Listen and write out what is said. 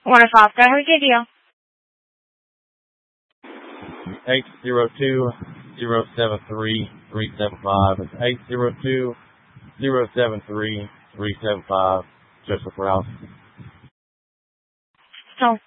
One of five. Go ahead with your deal. 802-073-375. It's 802-073-375. Joseph Rouse. So